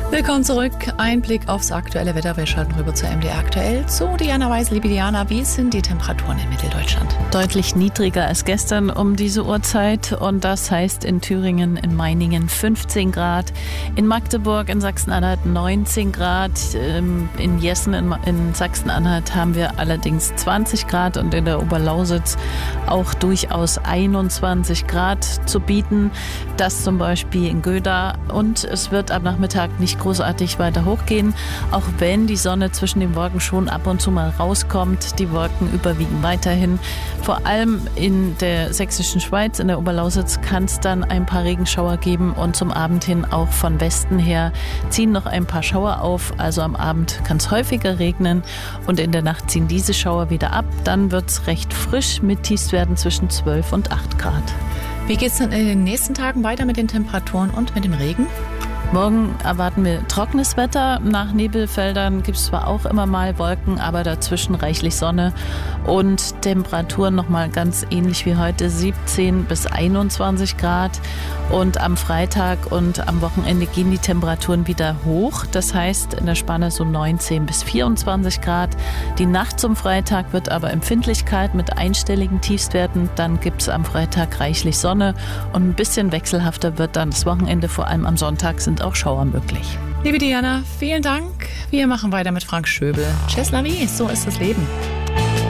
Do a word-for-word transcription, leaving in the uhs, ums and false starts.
Willkommen zurück. Ein Blick aufs aktuelle Wetter. Wir schalten rüber zur M D R aktuell zu Diana Weiß. Liebe Diana, wie sind die Temperaturen in Mitteldeutschland? Deutlich niedriger als gestern um diese Uhrzeit. Und das heißt in Thüringen, in Meiningen fünfzehn Grad, in Magdeburg, in Sachsen-Anhalt neunzehn Grad, in Jessen, in Sachsen-Anhalt haben wir allerdings zwanzig Grad und in der Oberlausitz auch durchaus einundzwanzig Grad zu bieten. Das zum Beispiel in Göda. Und es wird am Nachmittag nicht großartig weiter hochgehen, auch wenn die Sonne zwischen den Wolken schon ab und zu mal rauskommt. Die Wolken überwiegen weiterhin. Vor allem in der sächsischen Schweiz, in der Oberlausitz, kann es dann ein paar Regenschauer geben und zum Abend hin auch von Westen her ziehen noch ein paar Schauer auf. Also am Abend kann es häufiger regnen und in der Nacht ziehen diese Schauer wieder ab. Dann wird es recht frisch mit Tiefstwerten zwischen zwölf und acht Grad. Wie geht es dann in den nächsten Tagen weiter mit den Temperaturen und mit dem Regen? Morgen erwarten wir trockenes Wetter. Nach Nebelfeldern gibt es zwar auch immer mal Wolken, aber dazwischen reichlich Sonne und Temperaturen nochmal ganz ähnlich wie heute, siebzehn bis einundzwanzig Grad. Und am Freitag und am Wochenende gehen die Temperaturen wieder hoch. Das heißt in der Spanne so neunzehn bis vierundzwanzig Grad. Die Nacht zum Freitag wird aber Empfindlichkeit mit einstelligen Tiefstwerten. Dann gibt es am Freitag reichlich Sonne und ein bisschen wechselhafter wird dann das Wochenende. Vor allem am Sonntag sind auch Schauer möglich. Liebe Diana, vielen Dank. Wir machen weiter mit Frank Schöbel. Tschüss, la vie, so ist das Leben.